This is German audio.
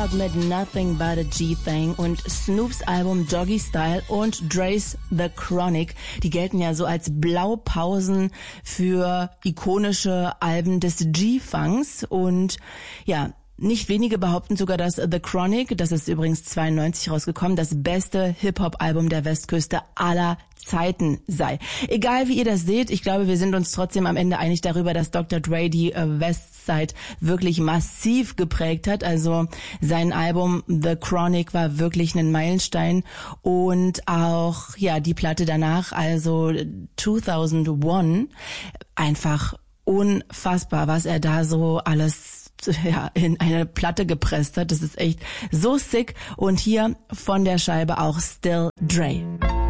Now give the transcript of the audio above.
Dogg mit Nothing But a G-Thing und Snoops Album Doggy Style und Dre's The Chronic, die gelten ja so als Blaupausen für ikonische Alben des G-Funks und ja, nicht wenige behaupten sogar, dass The Chronic, das ist übrigens 92 rausgekommen, das beste Hip-Hop-Album der Westküste aller Zeiten sei. Egal wie ihr das seht, ich glaube, wir sind uns trotzdem am Ende einig darüber, dass Dr. Dre die Westside wirklich massiv geprägt hat. Also sein Album The Chronic war wirklich ein Meilenstein und auch ja die Platte danach, also 2001, einfach unfassbar, was er da so alles in eine Platte gepresst hat. Das ist echt so sick. Und hier von der Scheibe auch Still Dre.